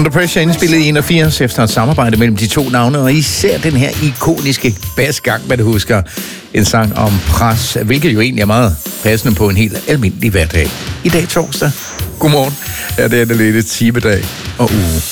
Under Pressure indspillet i 81 efter et samarbejde mellem de to navne, og især den her ikoniske basgang, hvad du husker. En sang om pres, hvilket jo egentlig er meget passende på en helt almindelig hverdag. I dag torsdag. Godmorgen. Ja, det er det lidt timedag og uge.